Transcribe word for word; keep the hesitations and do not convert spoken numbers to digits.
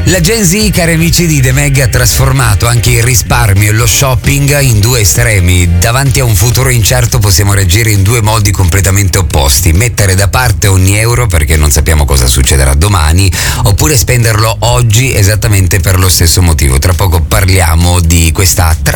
La Gen Z, cari amici di The Meg, ha trasformato anche il risparmio e lo shopping in due estremi. Davanti a un futuro incerto possiamo reagire in due modi completamente opposti: mettere da parte ogni euro perché non sappiamo cosa succederà domani, oppure spenderlo oggi esattamente per lo stesso motivo. Tra poco parliamo di questa trasformazione